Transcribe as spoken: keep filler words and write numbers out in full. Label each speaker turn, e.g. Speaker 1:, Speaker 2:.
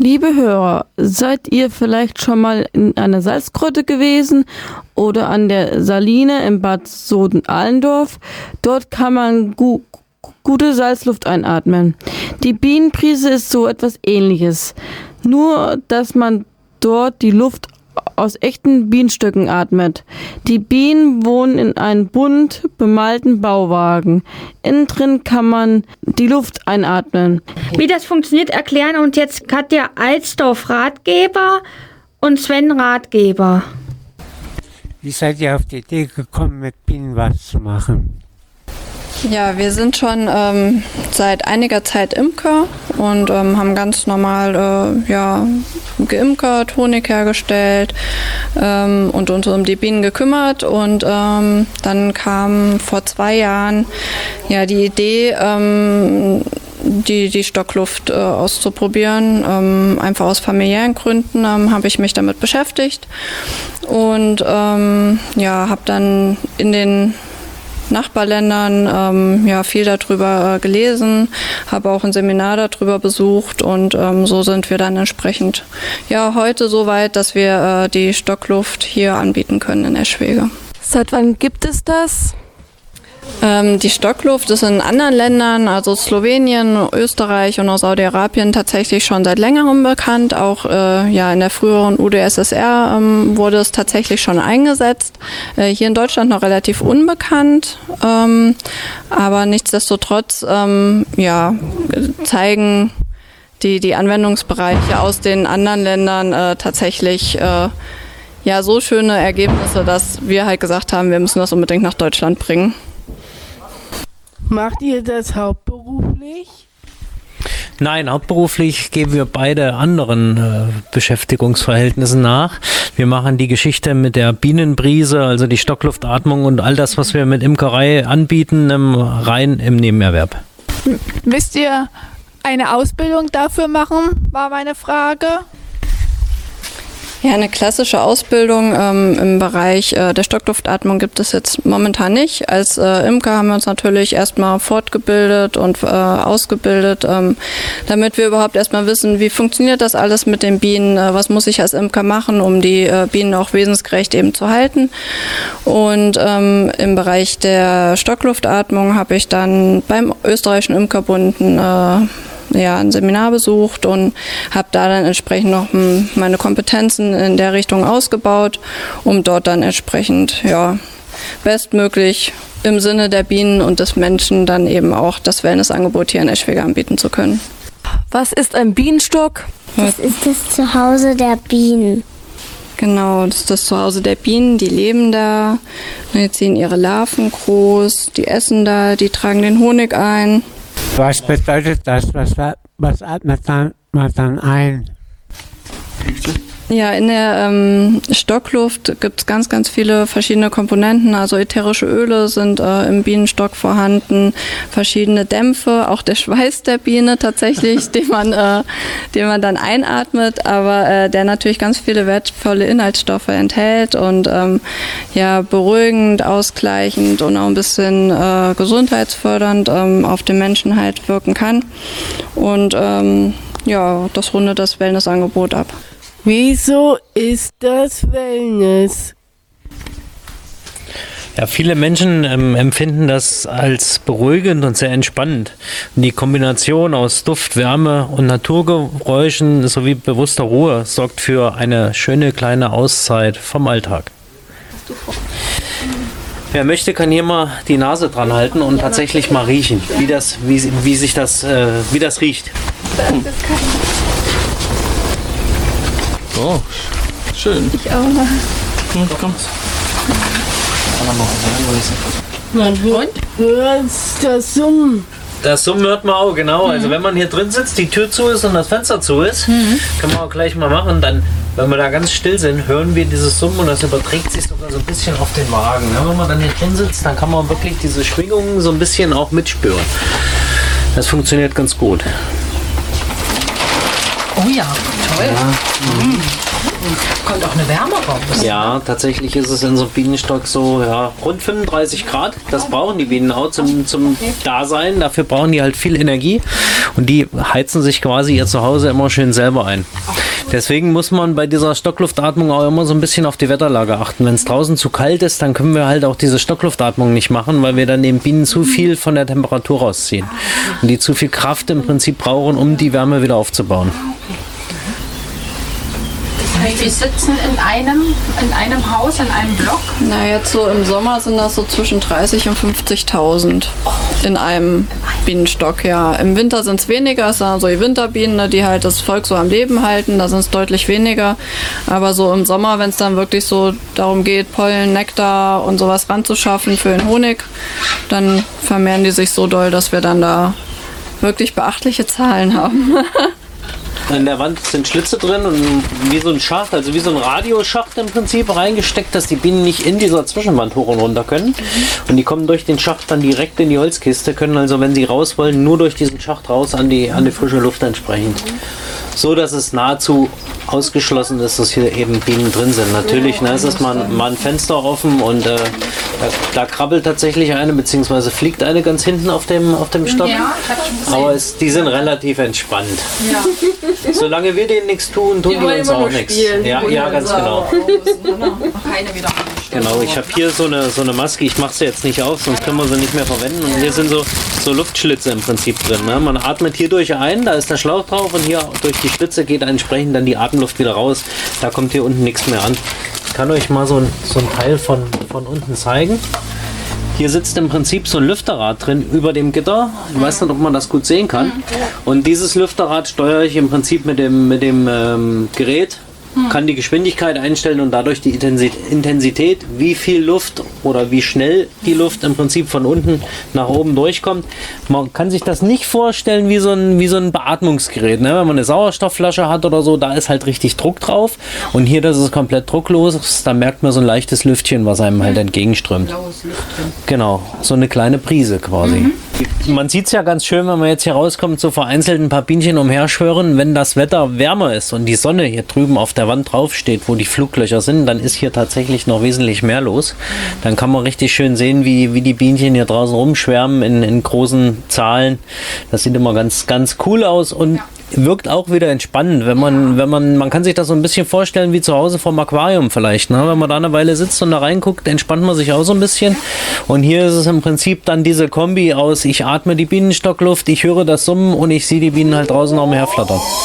Speaker 1: Liebe Hörer, seid ihr vielleicht schon mal in einer Salzgrotte gewesen oder an der Saline in Bad Soden-Allendorf? Dort kann man gu- gute Salzluft einatmen. Die Bienenbrise ist so etwas Ähnliches, nur dass man dort die Luft aus echten Bienenstöcken atmet. Die Bienen wohnen in einem bunt bemalten Bauwagen. Innen drin kann man die Luft einatmen.
Speaker 2: Wie das funktioniert, erklären uns jetzt Katja Alsdorf, Ratgeber, und Sven, Ratgeber.
Speaker 3: Wie seid ihr auf die Idee gekommen, mit Bienen was zu machen?
Speaker 4: Ja, wir sind schon ähm, seit einiger Zeit Imker und ähm, haben ganz normal äh, ja, geimkert, Honig hergestellt ähm, und uns um die Bienen gekümmert. Und ähm, dann kam vor zwei Jahren ja die Idee, ähm, die, die Stockluft äh, auszuprobieren. Ähm, einfach aus familiären Gründen ähm, habe ich mich damit beschäftigt und ähm, ja, habe dann in den Nachbarländern ähm, ja viel darüber äh, gelesen, habe auch ein Seminar darüber besucht und ähm, so sind wir dann entsprechend ja heute so weit, dass wir äh, die Stockluft hier anbieten können in Eschwege.
Speaker 1: Seit wann gibt es das?
Speaker 4: Ähm, die Stockluft ist in anderen Ländern, also Slowenien, Österreich und auch Saudi-Arabien tatsächlich schon seit längerem bekannt. Auch äh, ja, in der früheren U d S S R ähm, wurde es tatsächlich schon eingesetzt. Äh, hier in Deutschland noch relativ unbekannt, ähm, aber nichtsdestotrotz ähm, ja, zeigen die, die Anwendungsbereiche aus den anderen Ländern äh, tatsächlich äh, ja, so schöne Ergebnisse, dass wir halt gesagt haben, wir müssen das unbedingt nach Deutschland bringen.
Speaker 5: Macht ihr das hauptberuflich?
Speaker 6: Nein, hauptberuflich geben wir beide anderen äh, Beschäftigungsverhältnissen nach. Wir machen die Geschichte mit der Bienenbrise, also die Stockluftatmung und all das, was wir mit Imkerei anbieten, ähm, rein im Nebenerwerb.
Speaker 5: Müsst ihr eine Ausbildung dafür machen, war meine Frage.
Speaker 4: Ja, eine klassische Ausbildung ähm, im Bereich äh, der Stockluftatmung gibt es jetzt momentan nicht. Als äh, Imker haben wir uns natürlich erstmal fortgebildet und äh, ausgebildet, ähm, damit wir überhaupt erstmal wissen, wie funktioniert das alles mit den Bienen, äh, was muss ich als Imker machen, um die äh, Bienen auch wesensgerecht eben zu halten. Und ähm, im Bereich der Stockluftatmung habe ich dann beim österreichischen Imkerbund äh, ja, ein Seminar besucht und habe da dann entsprechend noch m, meine Kompetenzen in der Richtung ausgebaut, um dort dann entsprechend ja, bestmöglich im Sinne der Bienen und des Menschen dann eben auch das Wellnessangebot hier in Eschwege anbieten zu können.
Speaker 1: Was ist ein Bienenstock?
Speaker 7: Das ist das Zuhause der Bienen.
Speaker 4: Genau, das ist das Zuhause der Bienen, die leben da, die ziehen ihre Larven groß, die essen da, die tragen den Honig ein.
Speaker 3: Was bedeutet das? Was, was atmet dann, man dann ein?
Speaker 4: Ja, in der ähm, Stockluft gibt es ganz, ganz viele verschiedene Komponenten. Also ätherische Öle sind äh, im Bienenstock vorhanden, verschiedene Dämpfe, auch der Schweiß der Biene tatsächlich, den man, äh, den man dann einatmet, aber äh, der natürlich ganz viele wertvolle Inhaltsstoffe enthält und ähm, ja, beruhigend, ausgleichend und auch ein bisschen äh, gesundheitsfördernd ähm, auf den Menschen halt wirken kann. Und ähm, ja, das rundet das Wellnessangebot ab.
Speaker 5: Wieso ist das Wellness?
Speaker 6: Ja, viele Menschen ähm, empfinden das als beruhigend und sehr entspannend. Und die Kombination aus Duft, Wärme und Naturgeräuschen sowie bewusster Ruhe sorgt für eine schöne kleine Auszeit vom Alltag. Wer möchte, kann hier mal die Nase dran halten und tatsächlich mal riechen, wie das, wie, wie sich das, äh, wie das riecht.
Speaker 8: Oh, schön.
Speaker 4: Ich auch.
Speaker 8: Hm, kommt's.
Speaker 5: Man hört, hört das Summen.
Speaker 6: Das Summen hört man auch, genau. Also wenn man hier drin sitzt, die Tür zu ist und das Fenster zu ist, mhm. können wir auch gleich mal machen. Dann, wenn wir da ganz still sind, hören wir dieses Summen und das überträgt sich sogar so ein bisschen auf den Wagen. Ja, wenn man dann hier drin sitzt, dann kann man wirklich diese Schwingungen so ein bisschen auch mitspüren. Das funktioniert ganz gut.
Speaker 9: Oh ja, toll.
Speaker 6: Ja. Mhm.
Speaker 9: Kommt auch eine Wärme raus.
Speaker 6: Ja, tatsächlich ist es in so einem Bienenstock so ja, rund fünfunddreißig Grad. Das brauchen die Bienen auch zum, zum Dasein. Dafür brauchen die halt viel Energie und die heizen sich quasi ihr Zuhause immer schön selber ein. Deswegen muss man bei dieser Stockluftatmung auch immer so ein bisschen auf die Wetterlage achten. Wenn es draußen zu kalt ist, dann können wir halt auch diese Stockluftatmung nicht machen, weil wir dann den Bienen zu viel von der Temperatur rausziehen und die zu viel Kraft im Prinzip brauchen, um die Wärme wieder aufzubauen.
Speaker 9: Wir sitzen in einem, in einem Haus, in einem Block.
Speaker 4: Na, jetzt so im Sommer sind das so zwischen dreißig und fünfzigtausend in einem Bienenstock, ja. Im Winter sind es weniger, es sind so die Winterbienen, ne, die halt das Volk so am Leben halten, da sind es deutlich weniger. Aber so im Sommer, wenn es dann wirklich so darum geht, Pollen, Nektar und sowas ranzuschaffen für den Honig, dann vermehren die sich so doll, dass wir dann da wirklich beachtliche Zahlen haben.
Speaker 6: In der Wand sind Schlitze drin und wie so ein Schacht, also wie so ein Radioschacht im Prinzip reingesteckt, dass die Bienen nicht in dieser Zwischenwand hoch und runter können. Und die kommen durch den Schacht dann direkt in die Holzkiste, können also, wenn sie raus wollen, nur durch diesen Schacht raus an die, an die frische Luft entsprechend. So, dass es nahezu ausgeschlossen ist, dass hier eben Bienen drin sind. Natürlich, ne, es ist mal, mal ein Fenster offen und äh, da, da krabbelt tatsächlich eine, beziehungsweise fliegt eine ganz hinten auf dem, auf dem Stock.
Speaker 9: Ja, hab ich gesehen.
Speaker 6: Aber es, die sind relativ entspannt.
Speaker 9: Ja.
Speaker 6: Solange wir denen nichts tun, tun die, die uns auch nichts. Ja, ja, ganz genau.
Speaker 9: Keine wieder
Speaker 6: Genau, ich habe hier so eine, so eine Maske, ich mache sie jetzt nicht auf, sonst können wir sie nicht mehr verwenden. Und hier sind so, so Luftschlitze im Prinzip drin. Ne? Man atmet hier durch ein, da ist der Schlauch drauf und hier durch die Schlitze geht entsprechend dann die Atemluft wieder raus. Da kommt hier unten nichts mehr an. Ich kann euch mal so ein, so ein Teil von, von unten zeigen. Hier sitzt im Prinzip so ein Lüfterrad drin über dem Gitter. Ich weiß nicht, ob man das gut sehen kann. Und dieses Lüfterrad steuere ich im Prinzip mit dem, mit dem ähm, Gerät. Kann die Geschwindigkeit einstellen und dadurch die Intensität, wie viel Luft oder wie schnell die Luft im Prinzip von unten nach oben durchkommt. Man kann sich das nicht vorstellen wie so ein, wie so ein Beatmungsgerät. Ne? Wenn man eine Sauerstoffflasche hat oder so, da ist halt richtig Druck drauf. Und hier, das ist komplett drucklos, da merkt man so ein leichtes Lüftchen, was einem halt entgegenströmt. Genau, so eine kleine Prise quasi. Mhm. Man sieht es ja ganz schön, wenn man jetzt hier rauskommt, so vereinzelt ein paar Bienchen umherschwirren. Wenn das Wetter wärmer ist und die Sonne hier drüben auf der Wand draufsteht, wo die Fluglöcher sind, dann ist hier tatsächlich noch wesentlich mehr los. Dann kann man richtig schön sehen, wie, wie die Bienchen hier draußen rumschwärmen in, in großen Zahlen. Das sieht immer ganz, ganz cool aus und wirkt auch wieder entspannend, wenn man, wenn man, man kann sich das so ein bisschen vorstellen wie zu Hause vorm Aquarium vielleicht, ne? Wenn man da eine Weile sitzt und da reinguckt, entspannt man sich auch so ein bisschen. Und hier ist es im Prinzip dann diese Kombi aus, ich atme die Bienenstockluft, ich höre das Summen und ich sehe die Bienen halt draußen auch umherflattern.